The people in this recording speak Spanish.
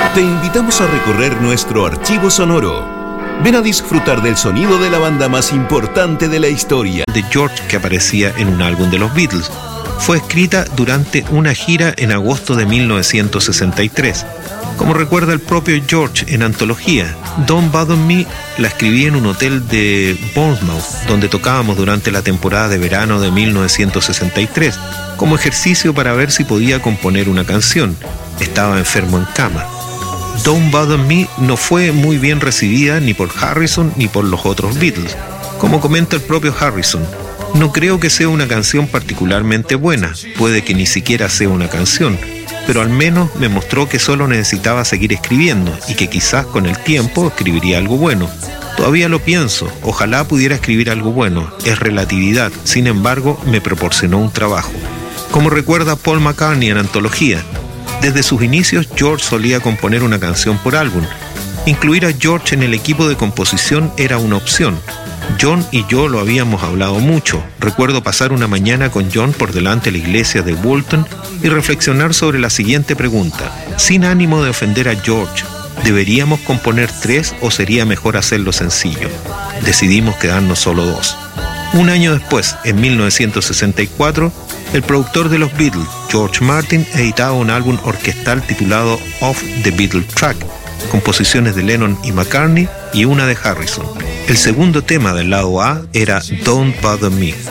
Te invitamos a recorrer nuestro archivo sonoro. Ven a disfrutar del sonido de la banda más importante de la historia. De George, que aparecía en un álbum de los Beatles, fue escrita durante una gira en agosto de 1963. Como recuerda el propio George en Antología, Don't Bother Me la escribí en un hotel de Bournemouth, donde tocábamos durante la temporada de verano de 1963, como ejercicio para ver si podía componer una canción. Estaba enfermo en cama. Don't Bother Me no fue muy bien recibida ni por Harrison ni por los otros Beatles. Como comenta el propio Harrison, no creo que sea una canción particularmente buena, puede que ni siquiera sea una canción, pero al menos me mostró que solo necesitaba seguir escribiendo y que quizás con el tiempo escribiría algo bueno. Todavía lo pienso, ojalá pudiera escribir algo bueno, es relatividad, sin embargo me proporcionó un trabajo. Como recuerda Paul McCartney en Antología, desde sus inicios George solía componer una canción por álbum. Incluir a George en el equipo de composición era una opción. John y yo lo habíamos hablado mucho. Recuerdo pasar una mañana con John por delante de la iglesia de Woolton y reflexionar sobre la siguiente pregunta. Sin ánimo de ofender a George, ¿deberíamos componer 3 o sería mejor hacerlo sencillo? Decidimos quedarnos solo 2. Un año después, en 1964, el productor de los Beatles, George Martin, editaba un álbum orquestal titulado Off the Beatles Track, composiciones de Lennon y McCartney y una de Harrison. El segundo tema del lado A era Don't Bother Me.